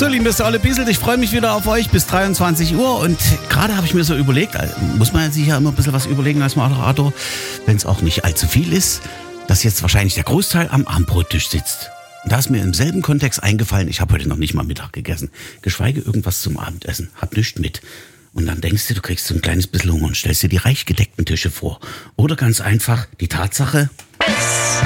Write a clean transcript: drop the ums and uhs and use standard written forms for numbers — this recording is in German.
So, liebe Saule Bieselt, ich freue mich wieder auf euch bis 23 Uhr und gerade habe ich mir so überlegt, muss man sich ja immer ein bisschen was überlegen als Moderator, wenn es auch nicht allzu viel ist, dass jetzt wahrscheinlich der Großteil am Abendbrottisch sitzt. Und da ist mir im selben Kontext eingefallen, ich habe heute noch nicht mal Mittag gegessen, geschweige irgendwas zum Abendessen, hab nichts mit. Und dann denkst du kriegst so ein kleines bisschen Hunger und stellst dir die reich gedeckten Tische vor. Oder ganz einfach die Tatsache...